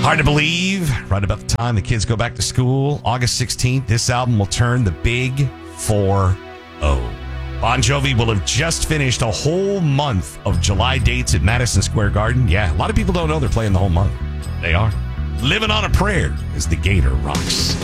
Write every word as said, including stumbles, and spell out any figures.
Hard to believe, right about the time the kids go back to school, August sixteenth, this album will turn the big four oh. Bon Jovi will have just finished a whole month of July dates at Madison Square Garden. Yeah, a lot of people don't know they're playing the whole month. They are. Living on a Prayer as the Gator rocks.